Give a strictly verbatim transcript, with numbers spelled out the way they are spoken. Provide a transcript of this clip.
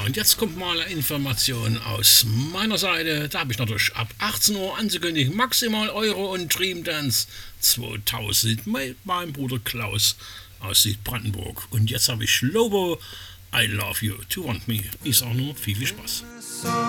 und jetzt kommt mal eine Information aus meiner Seite. Da habe ich natürlich ab achtzehn Uhr anzukündigen, maximal Euro und Dream Dance zweitausend mit meinem Bruder Klaus aus Südbrandenburg. Und jetzt habe ich Lobo, I Love You, To Want Me. Ich sage nur viel, viel Spaß.